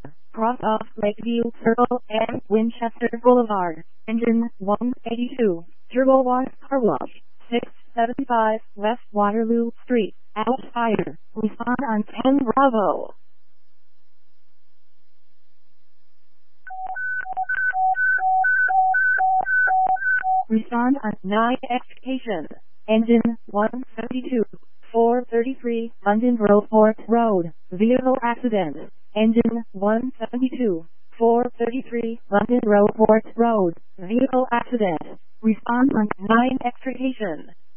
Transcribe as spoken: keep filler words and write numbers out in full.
cross off Lakeview Circle and Winchester Boulevard. Engine one eighty-two, Turbo one Car Wash, six seventy-five West Waterloo Street, Outfire. Respond on ten Bravo. Respond on nine Extrication. Engine one seventy-two, four thirty-three London Roadport Road. Vehicle accident. Engine one seventy-two, four thirty-three London Roadport Road. Vehicle accident. Respond on nine Extrication.